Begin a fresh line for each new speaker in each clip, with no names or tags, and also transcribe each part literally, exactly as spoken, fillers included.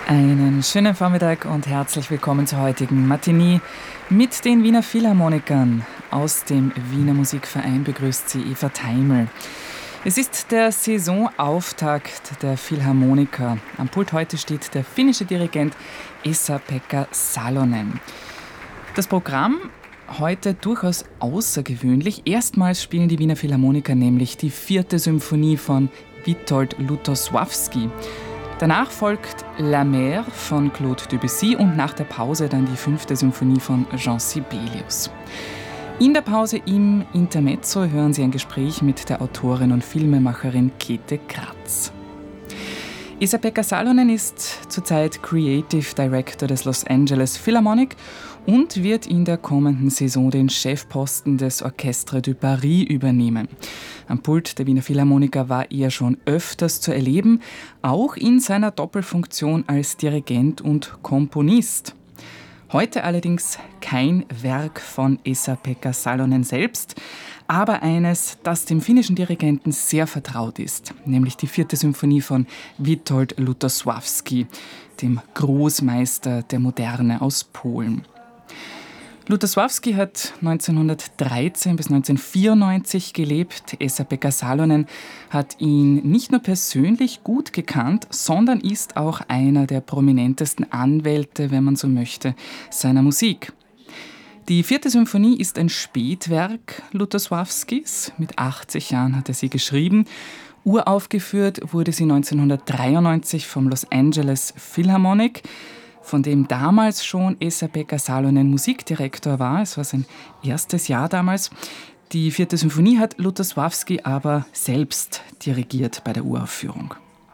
Einen schönen Vormittag und herzlich willkommen zur heutigen Matinee mit den Wiener Philharmonikern. Aus dem Wiener Musikverein begrüßt sie Eva Teimel. Es ist der Saisonauftakt der Philharmoniker. Am Pult heute steht der finnische Dirigent Esa-Pekka Salonen. Das Programm heute durchaus außergewöhnlich. Erstmals spielen die Wiener Philharmoniker nämlich die vierte Symphonie von Witold Lutosławski. Danach folgt La Mer von Claude Debussy und nach der Pause dann die fünfte Symphonie von Jean Sibelius. In der Pause im Intermezzo hören Sie ein Gespräch mit der Autorin und Filmemacherin Käthe Kratz. Esa-Pekka Salonen ist zurzeit Creative Director des Los Angeles Philharmonic und wird in der kommenden Saison den Chefposten des Orchestre de Paris übernehmen. Am Pult der Wiener Philharmoniker war er schon öfters zu erleben, auch in seiner Doppelfunktion als Dirigent und Komponist. Heute allerdings kein Werk von Esa-Pekka Salonen selbst, aber eines, das dem finnischen Dirigenten sehr vertraut ist, nämlich die vierte Symphonie von Witold Lutosławski, dem Großmeister der Moderne aus Polen. Lutosławski hat neunzehnhundertdreizehn bis neunzehnhundertvierundneunzig gelebt. Esa-Pekka Salonen hat ihn nicht nur persönlich gut gekannt, sondern ist auch einer der prominentesten Anwälte, wenn man so möchte, seiner Musik. Die vierte Symphonie ist ein Spätwerk Lutosławskis. Mit achtzig Jahren hat er sie geschrieben. Uraufgeführt wurde sie neunzehnhundertdreiundneunzig vom Los Angeles Philharmonic, von dem damals schon Esa-Pekka Salonen Musikdirektor war. Es war sein erstes Jahr damals. Die vierte Symphonie hat Lutosławski aber selbst dirigiert bei der Uraufführung.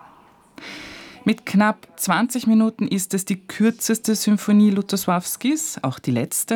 Mit knapp zwanzig Minuten ist es die kürzeste Symphonie Lutosławskis, auch die letzte.